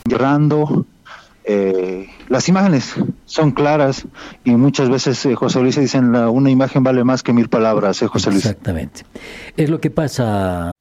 llorando. Las imágenes son claras y muchas veces, José Luis, dicen una imagen vale más que 1000 palabras, José Luis. Exactamente. Es lo que pasa,